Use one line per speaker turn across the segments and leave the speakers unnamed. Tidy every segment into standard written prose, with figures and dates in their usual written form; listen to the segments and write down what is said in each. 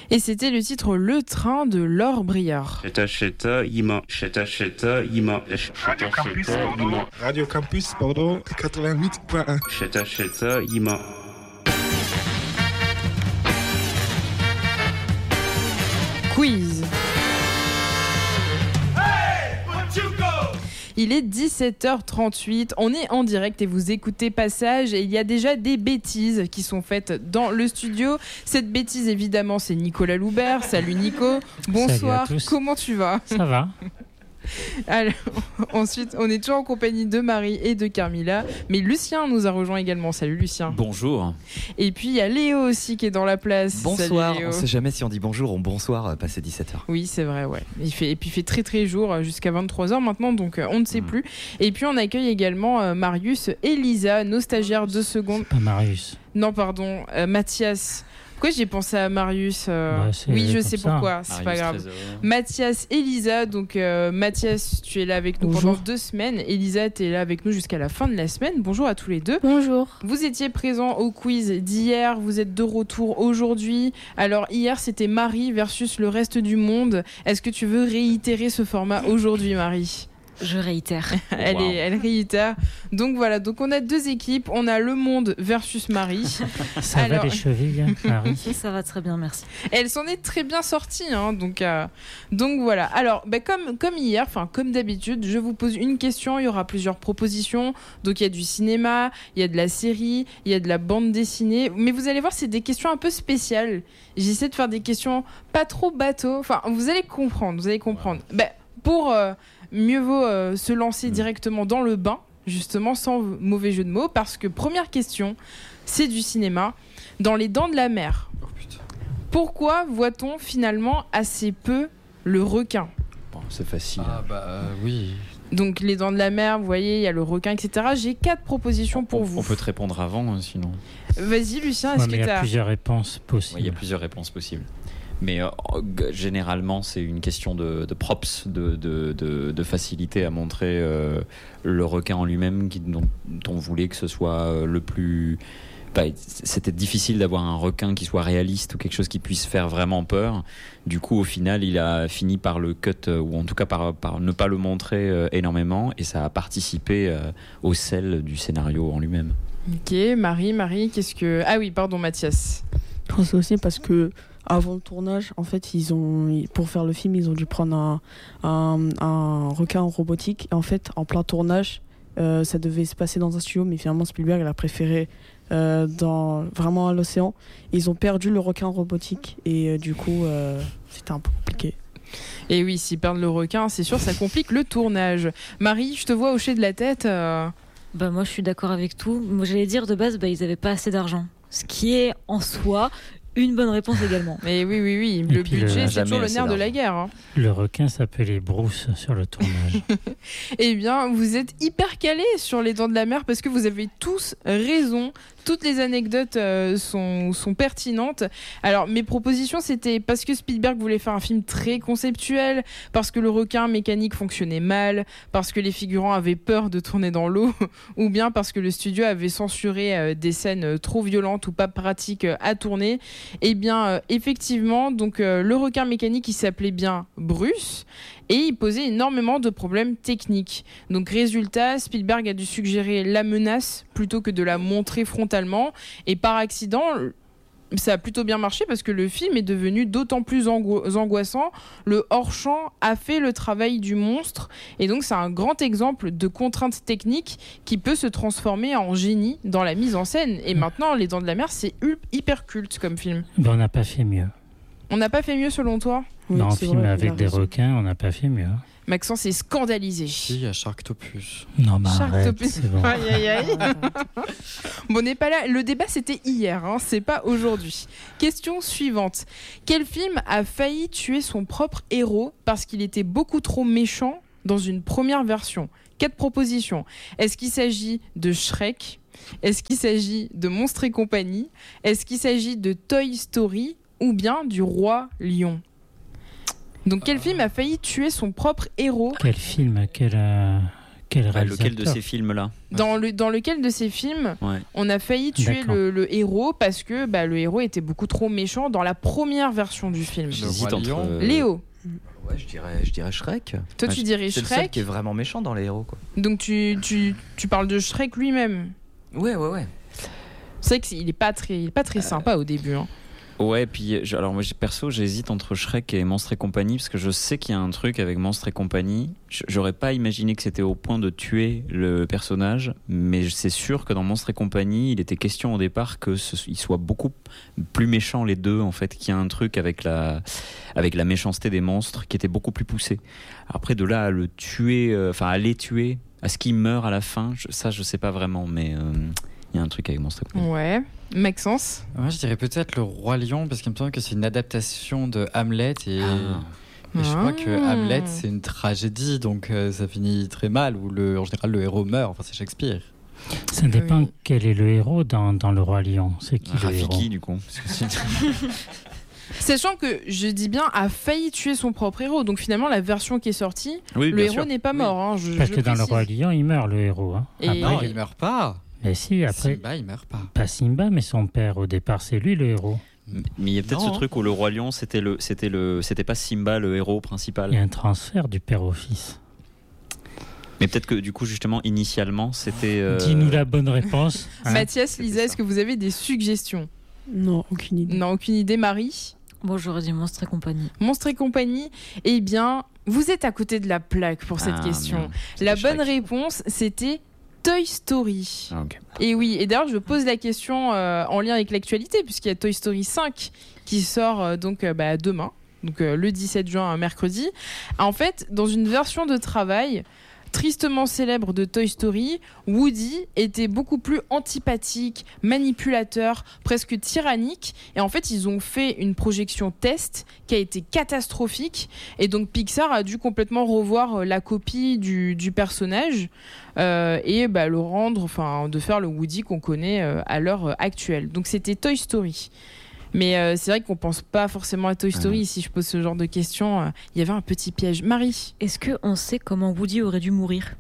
Et c'était le titre Le Train de Laure Briard.
Radio Campus, 88.1.
Quiz. Il est 17h38, on est en direct et vous écoutez Passage et il y a déjà des bêtises qui sont faites dans le studio. Cette bêtise évidemment c'est Nicolas Loubert. Salut Nico, bonsoir, comment tu vas ?
Ça va.
Alors, ensuite, on est toujours en compagnie de Marie et de Carmilla, mais Lucien nous a rejoint également. Salut Lucien.
Bonjour.
Et puis il y a Léo aussi qui est dans la place.
Bonsoir.
Salut, Léo.
On sait jamais si on dit bonjour ou bonsoir passé 17h.
Oui, c'est vrai, ouais. Et puis il fait très très jour jusqu'à 23h maintenant, donc on ne sait plus. Et puis on accueille également Marius et Lisa, nos stagiaires de seconde.
C'est pas Marius.
Non, pardon, Mathias. Pourquoi j'ai pensé à Marius Oui, je sais pourquoi, c'est pas grave. Mathias et Lisa, donc Mathias, tu es là avec nous pendant 2 semaines. Elisa, tu es là avec nous jusqu'à la fin de la semaine. Bonjour à tous les deux.
Bonjour.
Vous étiez présents au quiz d'hier, vous êtes de retour aujourd'hui. Alors hier, c'était Marie versus le reste du monde. Est-ce que tu veux réitérer ce format aujourd'hui, Marie ?
Je réitère.
Elle réitère. Donc voilà, donc on a 2 équipes. On a le monde versus Marie.
Ça va les chevilles, Marie ?
Ça va très bien, merci.
Elle s'en est très bien sortie, hein, donc voilà. Alors, comme hier, enfin comme d'habitude, je vous pose une question. Il y aura plusieurs propositions. Donc il y a du cinéma, il y a de la série, il y a de la bande dessinée. Mais vous allez voir, c'est des questions un peu spéciales. J'essaie de faire des questions pas trop bateau. Enfin, vous allez comprendre. Pour mieux vaut se lancer directement dans le bain, justement, sans mauvais jeu de mots, parce que première question, c'est du cinéma. Dans Les Dents de la Mer, pourquoi voit-on finalement assez peu le requin ?
Bon, c'est facile.
Oui.
Donc Les Dents de la Mer, vous voyez, il y a le requin, etc. J'ai 4 propositions pour vous.
On peut te répondre avant, sinon.
Vas-y, Lucien, est-ce que
il y a plusieurs réponses possibles.
Il y a plusieurs réponses possibles. Mais généralement, c'est une question de props, de facilité à montrer le requin en lui-même, dont on voulait que ce soit le plus... c'était difficile d'avoir un requin qui soit réaliste ou quelque chose qui puisse faire vraiment peur. Du coup, au final, il a fini par le cut, ou en tout cas par ne pas le montrer énormément, et ça a participé au sel du scénario en lui-même.
Ok, Marie, qu'est-ce que... Ah oui, pardon, Mathias.
Je pense aussi parce que avant le tournage, en fait, pour faire le film, ils ont dû prendre un requin robotique. Et en fait, en plein tournage, ça devait se passer dans un studio, mais finalement Spielberg il a préféré vraiment à l'océan. Ils ont perdu le requin robotique et du coup, c'était un peu compliqué.
Et oui, s'ils perdent le requin, c'est sûr, ça complique le tournage. Marie, je te vois hocher de la tête.
Moi, je suis d'accord avec tout. Moi, j'allais dire de base, ils n'avaient pas assez d'argent. Ce qui est en soi une bonne réponse également.
Mais oui. Le budget, c'est toujours le nerf de la guerre. Hein.
Le requin s'appelait Bruce sur le tournage.
Eh bien, vous êtes hyper calés sur Les Dents de la Mer parce que vous avez tous raison. Toutes les anecdotes sont pertinentes. Alors, mes propositions, c'était parce que Spielberg voulait faire un film très conceptuel, parce que le requin mécanique fonctionnait mal, parce que les figurants avaient peur de tourner dans l'eau, ou bien parce que le studio avait censuré des scènes trop violentes ou pas pratiques à tourner. Eh bien, effectivement, donc le requin mécanique, il s'appelait bien Bruce. Et il posait énormément de problèmes techniques. Donc résultat, Spielberg a dû suggérer la menace plutôt que de la montrer frontalement. Et par accident, ça a plutôt bien marché parce que le film est devenu d'autant plus angoissant. Le hors-champ a fait le travail du monstre. Et donc c'est un grand exemple de contrainte technique qui peut se transformer en génie dans la mise en scène. Et maintenant, Les Dents de la Mer, c'est hyper culte comme film.
On n'a pas fait mieux.
On n'a pas fait mieux selon toi ?
Oui, un film avec des requins, on n'a pas fait mieux.
Maxence est scandalisé.
Si, il y a Sharktopus.
Non, mais arrête, c'est bon.
Aïe. Bon, on n'est pas là. Le débat, c'était hier, hein, c'est pas aujourd'hui. Question suivante. Quel film a failli tuer son propre héros parce qu'il était beaucoup trop méchant dans une première version ? 4 propositions. Est-ce qu'il s'agit de Shrek ? Est-ce qu'il s'agit de Monstres et compagnie ? Est-ce qu'il s'agit de Toy Story ? Ou bien du Roi Lion ? Donc quel film a failli tuer son propre héros ?
Quel film ? Quel
Lequel
réalisateur
de ces films-là?
Dans lequel de ces films on a failli tuer le héros parce que le héros était beaucoup trop méchant dans la première version du film.
J'hésite entre
Léo.
Ouais, je dirais Shrek.
Toi, tu dirais
C'est
Shrek.
le seul qui est vraiment méchant dans les héros, quoi.
Donc tu parles de Shrek lui-même.
Ouais.
C'est vrai qu'il est pas très sympa au début. Hein.
Ouais, puis alors moi perso j'hésite entre Shrek et Monstres et compagnie parce que je sais qu'il y a un truc avec Monstres et compagnie. J'aurais pas imaginé que c'était au point de tuer le personnage, mais c'est sûr que dans Monstres et compagnie, il était question au départ qu'ils soient beaucoup plus méchants les deux en fait, qu'il y a un truc avec la méchanceté des monstres qui était beaucoup plus poussé. Après de là à le tuer, à les tuer, à ce qu'il meure à la fin, ça je sais pas vraiment, mais il y a un truc avec Monstres et compagnie.
Ouais. Maxence.
Moi, je dirais peut-être le Roi Lion parce qu'il me semble que c'est une adaptation de Hamlet et je crois que Hamlet c'est une tragédie, donc ça finit très mal où en général le héros meurt. Enfin, c'est Shakespeare.
Ça dépend quel est le héros dans le Roi Lion. C'est qui le héros?
Rafiki du coup.
Sachant que je dis bien a failli tuer son propre héros, donc finalement la version qui est sortie, le héros n'est pas mort. Hein,
parce que dans le Roi Lion, il meurt le héros. Hein.
Et...
Non, il meurt pas.
Mais si, après.
Simba, il meurt pas.
Pas Simba, mais son père, au départ, c'est lui le héros.
Mais il y a peut-être ce truc où le Roi Lion, c'était pas Simba le héros principal.
Il y a un transfert du père au fils.
Mais peut-être que du coup, justement, initialement, c'était.
Dis-nous la bonne réponse.
Hein. Mathias, Lisa, est-ce que vous avez des suggestions?
Non, aucune idée.
Non, aucune idée. Marie?
Bon, j'aurais dit Monstres et compagnie.
Monstres et compagnie, eh bien, vous êtes à côté de la plaque pour cette question. La bonne réponse, c'était Toy Story.
Okay.
Et oui, et d'ailleurs je pose la question en lien avec l'actualité puisqu'il y a Toy Story 5 qui sort demain, donc le 17 juin, mercredi. En fait, dans une version de travail tristement célèbre de Toy Story, Woody était beaucoup plus antipathique, manipulateur, presque tyrannique. Et en fait, ils ont fait une projection test qui a été catastrophique. Et donc Pixar a dû complètement revoir la copie du personnage et le rendre, de faire le Woody qu'on connaît à l'heure actuelle. Donc c'était Toy Story. Mais c'est vrai qu'on pense pas forcément à Toy Story. Si je pose ce genre de questions, il y avait un petit piège. Marie,
est-ce qu'on sait comment Woody aurait dû mourir?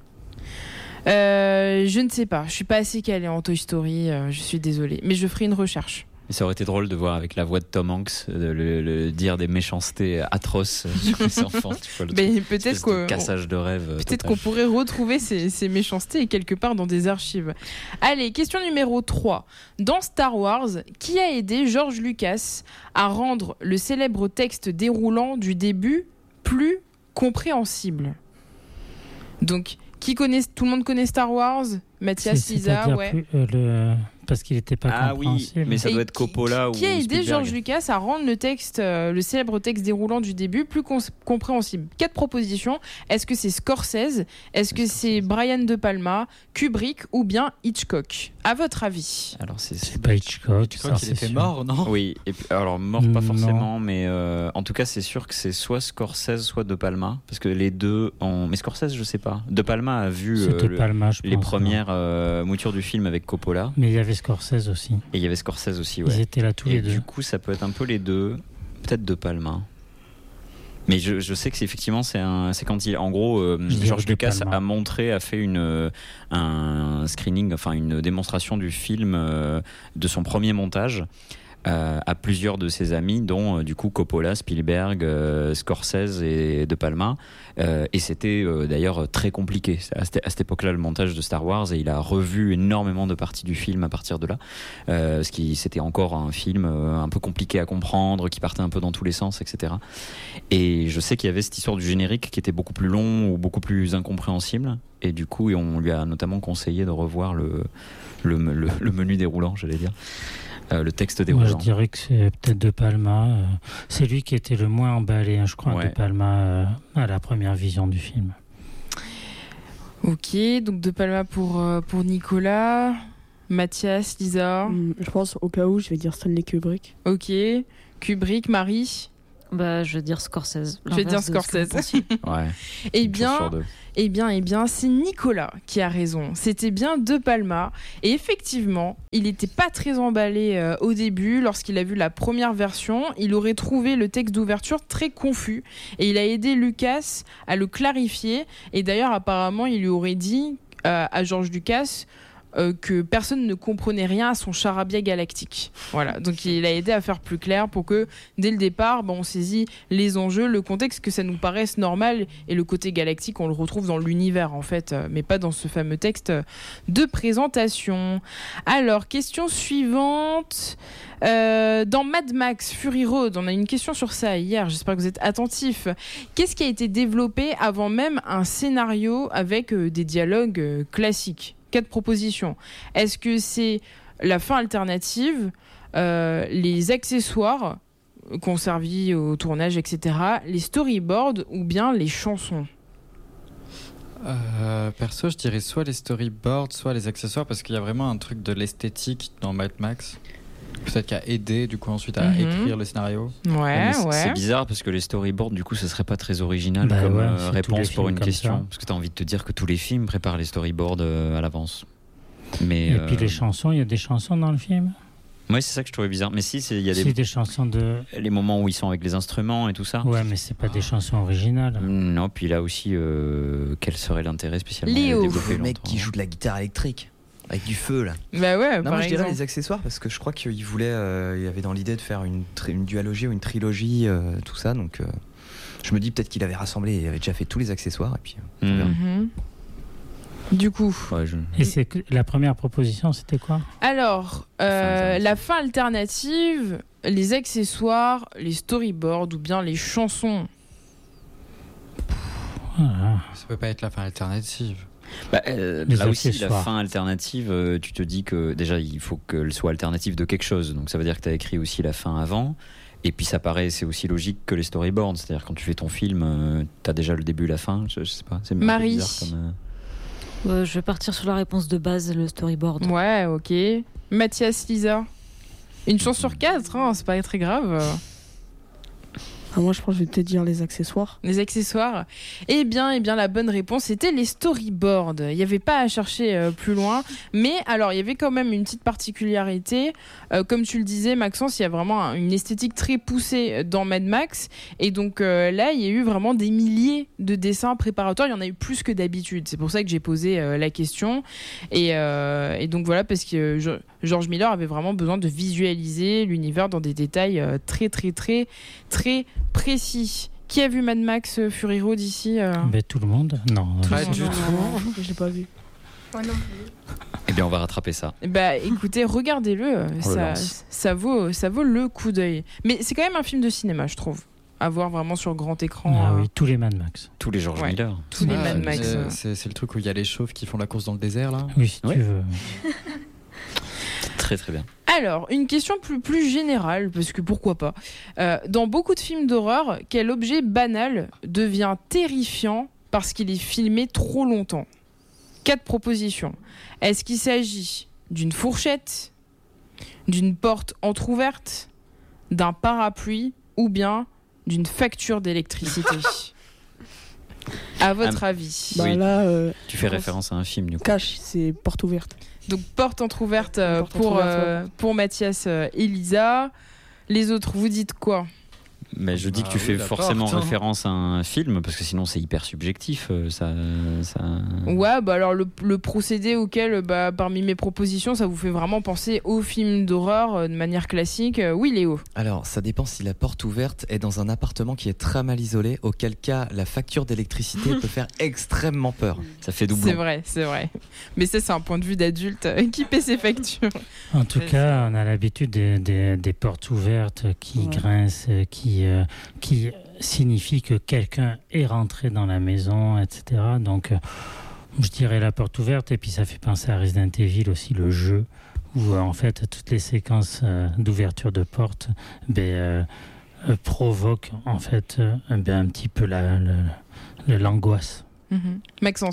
Je ne sais pas. Je suis pas assez calée en Toy Story. Je suis désolée, mais je ferai une recherche.
Et ça aurait été drôle de voir avec la voix de Tom Hanks le dire des méchancetés atroces sur les enfants.
Peut-être qu'on
cassage de rêve.
Peut-être qu'on pourrait retrouver ces méchancetés quelque part dans des archives. Allez, question numéro 3. Dans Star Wars, qui a aidé George Lucas à rendre le célèbre texte déroulant du début plus compréhensible? Donc, tout le monde connaît Star Wars? Mathias, Lisa, ouais.
Parce qu'il n'était pas compréhensible.
Oui, mais ça doit être Coppola ou
qui a aidé
Spielberg.
George Lucas à rendre le célèbre texte déroulant du début plus compréhensible? 4 propositions. Est-ce que c'est Scorsese? Est-ce que c'est Brian De Palma, Kubrick ou bien Hitchcock? À votre avis?
Alors
c'est pas Hitchcock.
Il était mort, non?
Oui. Et puis, alors mort pas forcément, mais en tout cas c'est sûr que c'est soit Scorsese soit De Palma, parce que les deux ont. Mais Scorsese, je sais pas. De Palma a vu les premières moutures du film avec Coppola.
Mais il y avait Scorsese aussi.
Et il y avait Scorsese aussi, ouais.
Ils étaient là tous les deux.
Du coup, ça peut être un peu les deux. Peut-être De Palma. Mais je sais que c'est effectivement, c'est quand en gros, George Lucas a fait un screening, enfin une démonstration du film de son premier montage. À plusieurs de ses amis, dont du coup Coppola, Spielberg, Scorsese et De Palma. Et c'était d'ailleurs très compliqué à cette époque-là, le montage de Star Wars, et il a revu énormément de parties du film à partir de là. C'était encore un film un peu compliqué à comprendre, qui partait un peu dans tous les sens, etc. Et je sais qu'il y avait cette histoire du générique qui était beaucoup plus long ou beaucoup plus incompréhensible. Et du coup, on lui a notamment conseillé de revoir le menu déroulant, j'allais dire. Le texte déroulant.
Moi, je dirais que c'est peut-être De Palma. C'est lui qui était le moins emballé, je crois, De Palma, à la première vision du film.
Ok, donc De Palma pour Nicolas. Mathias, Lisa.
Je pense, au cas où, je vais dire Stanley Kubrick.
Ok, Kubrick, Marie.
Bah, je vais dire Scorsese.
Je vais dire Scorsese.
Ouais.
Eh bien, c'est Nicolas qui a raison. C'était bien De Palma. Et effectivement, il n'était pas très emballé au début. Lorsqu'il a vu la première version, il aurait trouvé le texte d'ouverture très confus. Et il a aidé Lucas à le clarifier. Et d'ailleurs, apparemment, il lui aurait dit à George Lucas que personne ne comprenait rien à son charabia galactique. Voilà, donc il a aidé à faire plus clair pour que dès le départ, on saisit les enjeux, le contexte, que ça nous paraisse normal, et le côté galactique, on le retrouve dans l'univers en fait, mais pas dans ce fameux texte de présentation. Alors, question suivante. Dans Mad Max Fury Road, on a une question sur ça hier, j'espère que vous êtes attentifs. Qu'est-ce qui a été développé avant même un scénario avec des dialogues classiques ? 4 propositions. Est-ce que c'est la fin alternative, les accessoires qu'on servit au tournage, etc., les storyboards ou bien les chansons ?
Perso, je dirais soit les storyboards, soit les accessoires, parce qu'il y a vraiment un truc de l'esthétique dans Mad Max. Peut-être qui a aidé du coup ensuite à écrire le scénario.
Ouais.
C'est bizarre parce que les storyboards, du coup, ce serait pas très original comme réponse pour une question. Parce que tu as envie de te dire que tous les films préparent les storyboards à l'avance.
Et puis les chansons, il y a des chansons dans le film ?
Oui, c'est ça que je trouvais bizarre. Mais il y a
des chansons de...
Les moments où ils sont avec les instruments et tout ça.
Ouais, mais c'est pas des chansons originales.
Non, puis là aussi, quel serait l'intérêt spécialement
Léo,
le mec qui joue de la guitare électrique. Avec du feu là.
Bah ouais,
non, moi je dirais les accessoires parce que je crois qu'il voulait, il avait dans l'idée de faire une dualogie ou une trilogie, tout ça. Donc je me dis peut-être qu'il avait rassemblé, il avait déjà fait tous les accessoires et puis.
Du coup.
Ouais,
Et la première proposition, c'était quoi ?
Alors, la fin alternative, les accessoires, les storyboards ou bien les chansons.
Ça peut pas être la fin alternative.
Là aussi, la fin alternative, tu te dis que déjà il faut qu'elle soit alternative de quelque chose. Donc ça veut dire que tu as écrit aussi la fin avant. Et puis ça paraît, c'est aussi logique que les storyboards. C'est-à-dire quand tu fais ton film, tu as déjà le début et la fin. Je sais pas. C'est
Marie.
Bizarre comme,
je vais partir sur la réponse de base, le storyboard.
Ouais, ok. Mathias, Lisa. Une chance sur 4, hein, c'est pas très grave.
Moi, je pense que je vais peut-être dire les accessoires.
Les accessoires. Eh bien, la bonne réponse, c'était les storyboards. Il n'y avait pas à chercher plus loin. Mais alors, il y avait quand même une petite particularité. Comme tu le disais, Maxence, il y a vraiment une esthétique très poussée dans Mad Max. Et donc là, il y a eu vraiment des milliers de dessins préparatoires. Il y en a eu plus que d'habitude. C'est pour ça que j'ai posé la question. Et donc voilà, parce que George Miller avait vraiment besoin de visualiser l'univers dans des détails très, très, très, très précis. Qui a vu Mad Max Fury Road ici
Tout le monde. Non.
Pas du tout.
Je l'ai pas vu.
Moi non plus.
Eh bien, on va rattraper ça.
Écoutez, regardez-le. Ça vaut le coup d'œil. Mais c'est quand même un film de cinéma, je trouve. À voir vraiment sur grand écran.
Ah oui, tous les Mad Max.
Tous les George Miller.
Tous les Mad Max.
C'est le truc où il y a les chauves qui font la course dans le désert là.
Oui, si tu veux.
Très très bien.
Alors, une question plus générale, parce que pourquoi pas. Dans beaucoup de films d'horreur, quel objet banal devient terrifiant parce qu'il est filmé trop longtemps ? 4 propositions. Est-ce qu'il s'agit d'une fourchette, d'une porte entrouverte, d'un parapluie ou bien d'une facture d'électricité ? À votre avis.
Oui.
Là,
tu fais référence à un film du coup.
Cache, c'est porte ouverte.
Donc porte entrouverte pour Mathias et Lisa. Les autres, vous dites quoi ?
Mais je dis que tu fais forcément référence à un film parce que sinon c'est hyper subjectif.
Ouais, alors le procédé auquel, parmi mes propositions, ça vous fait vraiment penser au film d'horreur de manière classique. Oui, Léo.
Alors, ça dépend si la porte ouverte est dans un appartement qui est très mal isolé, auquel cas la facture d'électricité peut faire extrêmement peur.
Ça fait doublon.
C'est vrai. Mais ça, c'est un point de vue d'adulte qui paie ses factures.
En tout cas, on a l'habitude des portes ouvertes qui grincent, qui signifie que quelqu'un est rentré dans la maison, etc. Donc, je dirais la porte ouverte. Et puis, ça fait penser à Resident Evil aussi, le jeu, où en fait, toutes les séquences d'ouverture de porte provoquent en fait un petit peu l'angoisse.
Maxence.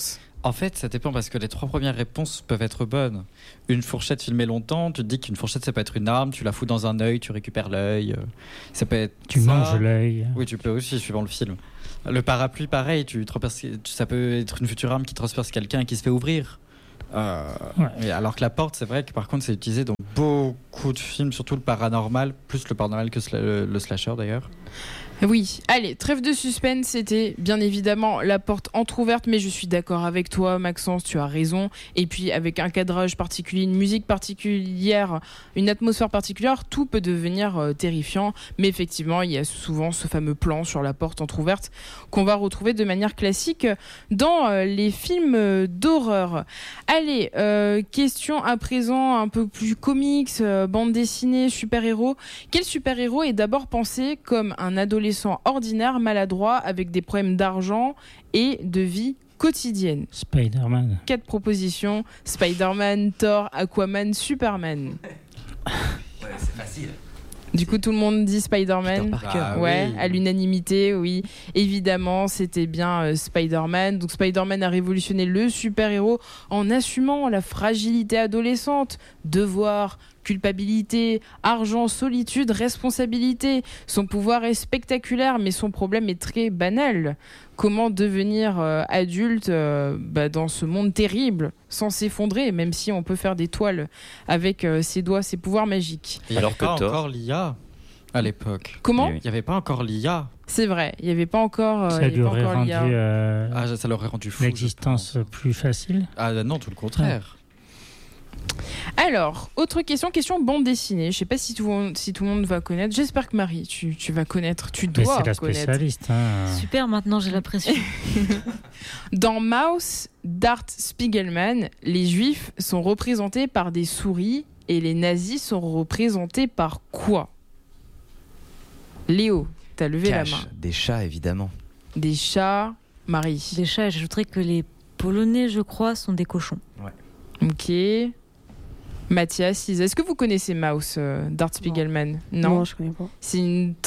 En fait, ça dépend parce que les 3 premières réponses peuvent être bonnes. Une fourchette filmée longtemps, tu te dis qu'une fourchette, ça peut être une arme, tu la fous dans un œil, tu récupères l'œil. Ça peut être
Tu
ça.
manges l'œil.
Oui, tu peux aussi, suivant le film. Le parapluie, pareil, ça peut être une future arme qui transperce quelqu'un et qui se fait ouvrir. Ouais. Alors que la porte, c'est vrai que par contre, c'est utilisé dans beaucoup de films, surtout le paranormal, plus le paranormal que le slasher d'ailleurs.
Oui, allez, trêve de suspense, c'était bien évidemment la porte entrouverte, mais je suis d'accord avec toi, Maxence, tu as raison. Et puis avec un cadrage particulier, une musique particulière, une atmosphère particulière, tout peut devenir terrifiant. Mais effectivement, il y a souvent ce fameux plan sur la porte entrouverte qu'on va retrouver de manière classique dans les films d'horreur. Allez, question à présent un peu plus comics, bande dessinée, super-héros. Quel super-héros est d'abord pensé comme un adolescent ordinaire, maladroit, avec des problèmes d'argent et de vie quotidienne?
Spider-Man.
4 propositions: Spider-Man, Thor, Aquaman, Superman.
Ouais, c'est facile.
Du coup, tout le monde dit Spider-Man.
Peter Parker.
Ouais,
Oui.
à l'unanimité, oui. Évidemment, c'était bien Spider-Man. Donc Spider-Man a révolutionné le super-héros en assumant la fragilité adolescente, devoir, culpabilité, argent, solitude, responsabilité. Son pouvoir est spectaculaire, mais son problème est très banal. Comment devenir adulte dans ce monde terrible sans s'effondrer, même si on peut faire des toiles avec ses doigts, ses pouvoirs magiques.
Il n'y avait
Alors que
pas
Thor-
encore l'IA à l'époque.
Comment ?
Oui.
Il n'y avait pas encore l'IA.
C'est vrai, il n'y avait pas encore,
Ça lui aurait rendu
l'IA.
Ça l'aurait rendu fou.
l'existence
je pense.
plus facile.
Ah non, tout le contraire.
Alors, autre question bande dessinée. Je sais pas si tout le monde va connaître. J'espère que Marie, tu vas connaître. Tu
Mais
dois
c'est la
connaître.
spécialiste.
Super, maintenant j'ai la pression.
Dans Maus d'Art Spiegelman, les juifs sont représentés par des souris et les nazis sont représentés par quoi? Léo, t'as levé la main.
Des chats, évidemment.
Des chats. Marie.
Des chats, j'ajouterais que les Polonais, je crois, sont des cochons.
Ok. Mathias, Lisa, est-ce que vous connaissez Maus d'Art Spiegelman?
Non, je connais pas.
C'est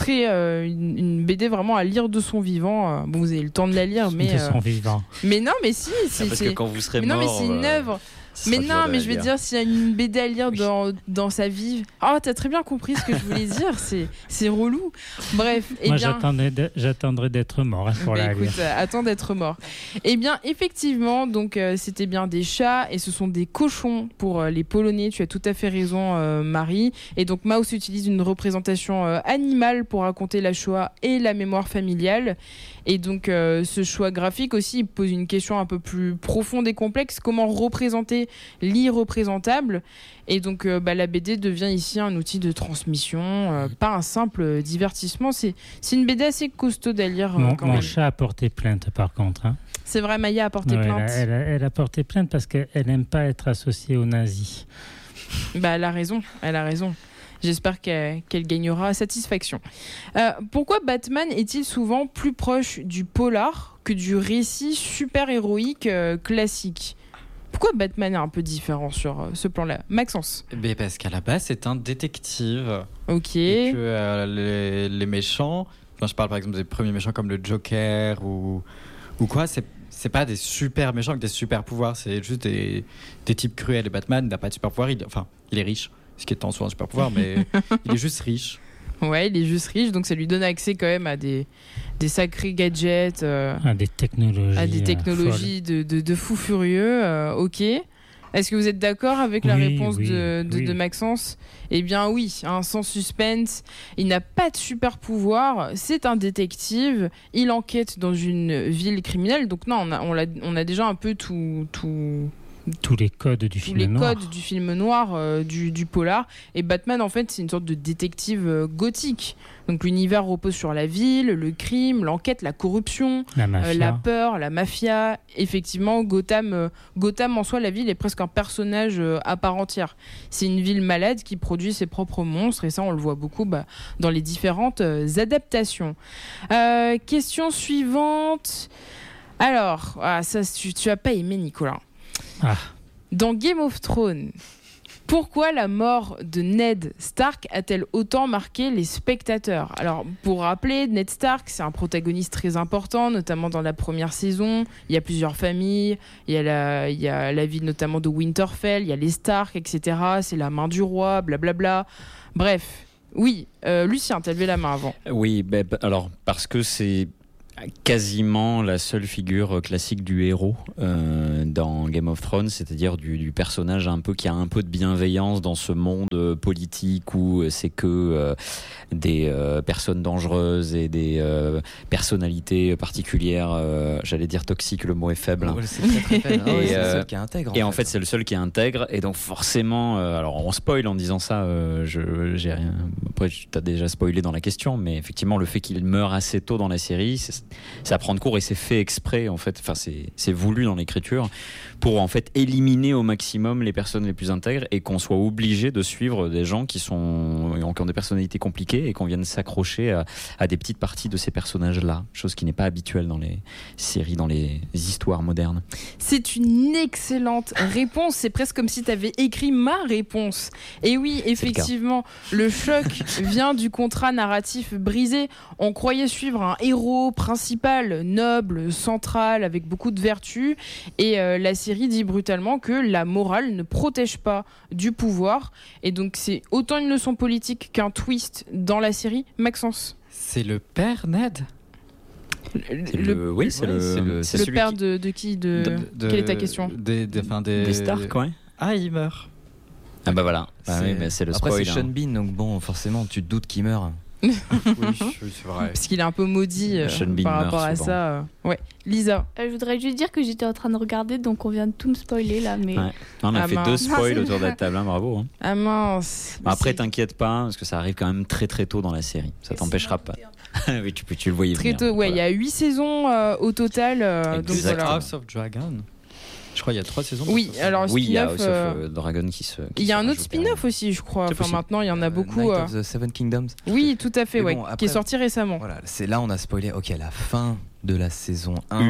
une BD vraiment à lire de son vivant. Bon, vous avez le temps de la lire, mais
de son vivant.
mais non, mais si,
Parce que quand vous serez
mais non,
mort,
mais c'est une œuvre.
ce
Mais
sera dur
non,
de
mais
la
je veux
lire.
dire, s'il y a une BD à lire dans sa vie. Ah, t'as très bien compris ce que je voulais dire. C'est relou. Bref,
Moi, j'attendrai d'être mort pour
bah,
la
écoute,
lire.
attends d'être mort. Eh bien, effectivement, donc c'était bien des chats et ce sont des cochons pour les Polonais. Tu as tout à fait raison, Marie. Et donc, Maus utilise une représentation animale pour raconter la Shoah et la mémoire familiale. Et donc, ce choix graphique aussi pose une question un peu plus profonde et complexe. Comment représenter l'irreprésentable? Et donc, la BD devient ici un outil de transmission, pas un simple divertissement. C'est une BD assez costaud à lire. Quand
Mon
même.
chat a porté plainte, par contre. Hein.
C'est vrai, Maya a porté
Ouais,
plainte.
Elle a porté plainte parce qu'elle n'aime pas être associée aux nazis.
Bah, elle a raison. J'espère qu'elle gagnera satisfaction. Pourquoi Batman est-il souvent plus proche du polar que du récit super-héroïque classique? Pourquoi Batman est un peu différent sur ce plan-là? Maxence.
Mais parce qu'à la base, c'est un détective.
Ok.
Et que les méchants, quand je parle par exemple des premiers méchants comme le Joker ou quoi, c'est pas des super méchants avec des super pouvoirs, c'est juste des types cruels. Et Batman n'a pas de super pouvoir, il est riche, ce qui est en soi un super pouvoir, mais il est juste riche.
Ouais, il est juste riche, donc ça lui donne accès quand même à des sacrés gadgets,
À des technologies.
de fous furieux. Ok. Est-ce que vous êtes d'accord avec la
Oui,
réponse
oui,
de Maxence? Eh bien oui, sans suspense. Il n'a pas de super pouvoir. C'est un détective. Il enquête dans une ville criminelle. Donc non, on a déjà un peu
tous les codes du
tous
film
les
noir.
codes du film noir, du polar. Et Batman, en fait, c'est une sorte de détective gothique. Donc l'univers repose sur la ville, le crime, l'enquête, la corruption,
La mafia.
la peur, la mafia. Effectivement, Gotham en soi, la ville est presque un personnage à part entière. C'est une ville malade qui produit ses propres monstres. Et ça, on le voit beaucoup dans les différentes adaptations. Question suivante. Alors, ça, tu as pas aimé, Nicolas.
Ah.
Dans Game of Thrones, Pourquoi la mort de Ned Stark a-t-elle autant marqué les spectateurs ? Alors, pour rappeler, Ned Stark, c'est un protagoniste très important, notamment dans la première saison. Il y a plusieurs familles, il y a la ville notamment de Winterfell, il y a les Stark, etc. C'est la main du roi, blablabla. Bref, oui, Lucien, t'as levé la main avant.
Oui, alors parce que c'est quasiment la seule figure classique du héros dans Game of Thrones, c'est-à-dire du personnage un peu qui a un peu de bienveillance dans ce monde politique où c'est que des personnes dangereuses et des personnalités particulières, j'allais dire toxiques, le mot est faible.
Ouais, c'est très, très faible. C'est le seul qui est intègre.
En fait, c'est le seul qui est intègre, et donc forcément, alors on spoil en disant ça, j'ai rien. Après, tu t'as déjà spoilé dans la question, mais effectivement, le fait qu'il meure assez tôt dans la série, ça prend de court et c'est fait exprès en fait. Enfin, c'est voulu dans l'écriture pour en fait éliminer au maximum les personnes les plus intègres et qu'on soit obligé de suivre des gens qui ont des personnalités compliquées et qu'on vienne s'accrocher à des petites parties de ces personnages-là, chose qui n'est pas habituelle dans les séries, dans les histoires modernes.
C'est une excellente réponse. C'est presque comme si tu avais écrit ma réponse. Et oui, effectivement, le choc vient du contrat narratif brisé. On croyait suivre un héros principal, noble, central, avec beaucoup de vertus. Et la série dit brutalement que la morale ne protège pas du pouvoir. Et donc c'est autant une leçon politique qu'un twist dans la série. Maxence.
C'est le père Ned.
C'est le
père de qui quelle est ta question?
Des
Stark, ouais.
Ah, il meurt.
Ah bah voilà. Oui, mais c'est le spoil.
Après, c'est Sean Bean, donc bon, forcément, tu te doutes qu'il meurt.
Oui, c'est vrai.
Parce qu'il est un peu maudit par rapport à ça. Ouais, Lisa.
Je voudrais juste dire que j'étais en train de regarder, donc on vient de tout me spoiler là. Mais...
Ouais. On a fait 2 spoils autour de la table, hein, bravo. Hein.
Ah mince.
Après, t'inquiète pas, parce que ça arrive quand même très très tôt dans la série. Ça t'empêchera pas. Oui, tu le voyais
très
venir.
Tôt, ouais, il y a 8 saisons au total. Donc voilà.
House of Dragon. Je crois qu'il y a 3 saisons.
Oui, alors
oui, il y a House of Dragon
il y a un autre spin-off aussi, je crois. Enfin, maintenant, il y en a beaucoup.
Night of the Seven Kingdoms.
Oui, tout à fait,
bon, après,
qui est sorti récemment.
Voilà, c'est là on a spoilé. Ok, la fin de la saison 1.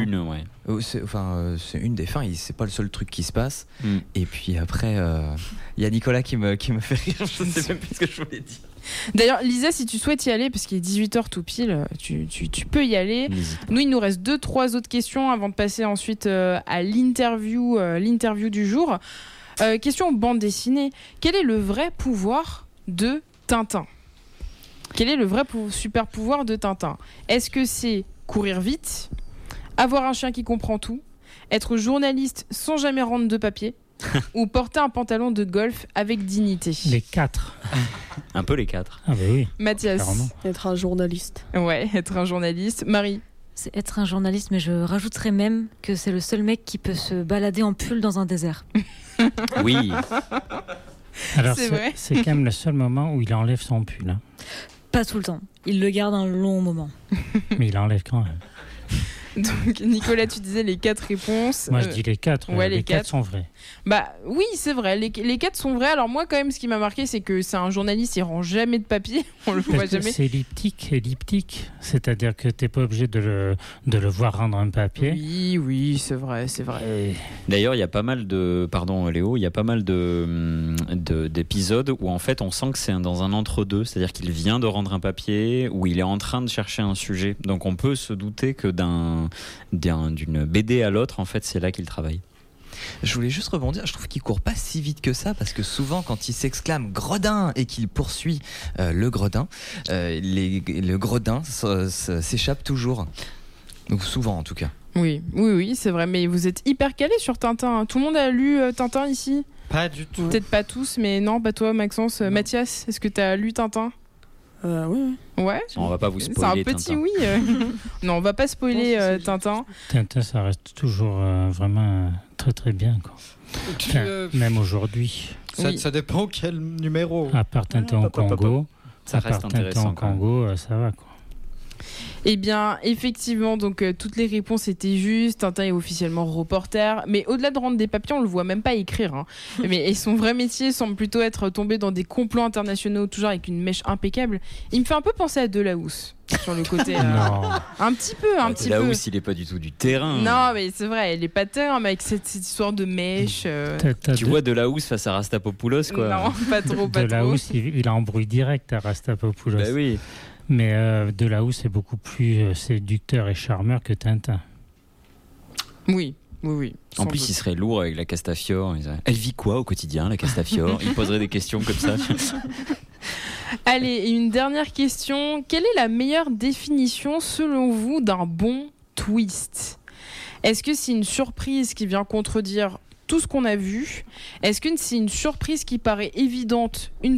C'est une des fins. C'est pas le seul truc qui se passe. Et puis après, il y a Nicolas qui me fait rire. Je ne sais même plus ce que je voulais dire.
D'ailleurs, Lisa, si tu souhaites y aller, parce qu'il est 18h tout pile, tu peux y aller. Nous, il nous reste 2-3 autres questions avant de passer ensuite à l'interview du jour. Question bande dessinée. Quel est le vrai pouvoir de Tintin ? Quel est le vrai super pouvoir de Tintin ? Est-ce que c'est courir vite, avoir un chien qui comprend tout, être journaliste sans jamais rendre de papier ou porter un pantalon de golf avec dignité?
Les 4.
Un peu les 4.
Ah bah oui.
Mathias.
Clairement.
Être un journaliste.
Ouais, être un journaliste. Marie.
C'est être un journaliste, mais je rajouterais même que c'est le seul mec qui peut se balader en pull dans un désert.
Oui.
Alors
vrai.
c'est quand même le seul moment où il enlève son pull. Hein.
Pas tout le temps. Il le garde un long moment.
Mais il enlève quand même.
Donc Nicolas, tu disais les 4 réponses.
Moi je dis les 4.
Ouais,
les 4 sont vrais.
Bah oui, c'est vrai. Les 4 sont vrais. Alors moi quand même, ce qui m'a marqué, c'est que c'est un journaliste, il rend jamais de papier. On le voit jamais.
C'est elliptique. C'est-à-dire que t'es pas obligé de le voir rendre un papier.
Oui, c'est vrai.
D'ailleurs, il y a pas mal de... Pardon Léo, il y a pas mal d'épisodes où en fait on sent que c'est dans un entre-deux. C'est-à-dire qu'il vient de rendre un papier, ou il est en train de chercher un sujet. Donc on peut se douter que d'une BD à l'autre, en fait, c'est là qu'il travaille.
Je voulais juste rebondir, je trouve qu'il court pas si vite que ça, parce que souvent quand il s'exclame Gredin et qu'il poursuit le Gredin, le Gredin s'échappe toujours. Donc souvent en tout cas.
Oui, c'est vrai, mais vous êtes hyper calé sur Tintin. Tout le monde a lu Tintin ici ?
Pas du tout.
Peut-être pas tous, mais non, pas toi Maxence. Mathias, est-ce que tu as lu Tintin ?
Oui.
Ouais.
On va pas vous spoiler.
C'est un petit
Tintin.
Oui. Non, on va pas spoiler Tintin.
Tintin, ça reste toujours vraiment très très bien, quoi. Même aujourd'hui.
Ça dépend quel numéro.
À part Tintin au Congo.
Ça reste intéressant.
Tintin au Congo, ça va, quoi.
Eh bien, effectivement, donc toutes les réponses étaient justes. Tintin est officiellement reporter, mais au-delà de rendre des papiers, on le voit même pas écrire. Hein. Et son vrai métier semble plutôt être tombé dans des complots internationaux, toujours avec une mèche impeccable. Il me fait un peu penser à Delahousse sur le côté. Un petit peu.
Delahousse, il est pas du tout du terrain.
Non, mais c'est vrai, il est pas terrain, mais avec cette histoire de mèche.
Tu vois Delahousse face à Rastapopoulos, quoi.
Non, pas trop.
Delahousse, il embrouille direct à Rastapopoulos.
Bah oui.
Mais Delahousse est beaucoup plus séducteur et charmeur que Tintin.
Oui.
En plus, il serait lourd avec la Castafiore. Elle vit quoi au quotidien, la Castafiore? Il poserait des questions comme ça.
Allez, une dernière question. Quelle est la meilleure définition, selon vous, d'un bon twist? Est-ce que c'est une surprise qui vient contredire tout ce qu'on a vu? Est-ce que c'est une surprise qui paraît évidente une